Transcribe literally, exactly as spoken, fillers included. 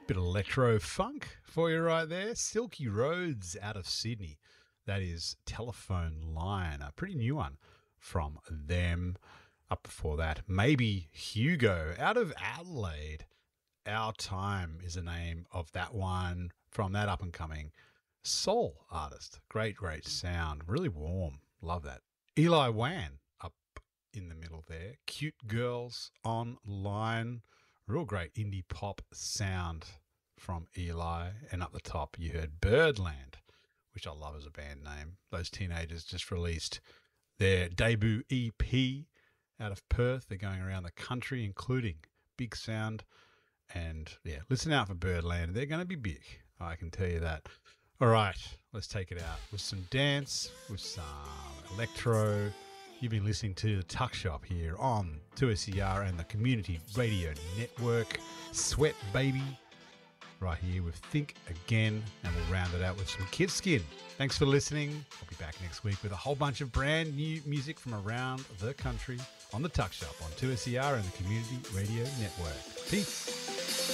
Bit of electro funk for you right there. Silky Roads out of Sydney. That is Telephone Line, a pretty new one from them. Up before that, Maybe Hugo out of Adelaide. Our Time is the name of that one from that up-and-coming soul artist. Great, great sound. Really warm. Love that. Eli Wan up in the middle there. Cute Girls Online. Real great indie pop sound from Eli. And up the top, you heard Birdland, which I love as a band name. Those teenagers just released their debut E P out of Perth. They're going around the country, including Big Sound. And yeah, listen out for Birdland. They're going to be big. I can tell you that. All right, let's take it out with some dance, with some electro. You've been listening to The Tuck Shop here on two S E R and the Community Radio Network. Sweat Baby right here with Think Again, and we'll round it out with some Kid Skin. Thanks for listening. I'll be back next week with a whole bunch of brand new music from around the country on The Tuck Shop on two S E R and the Community Radio Network. Peace.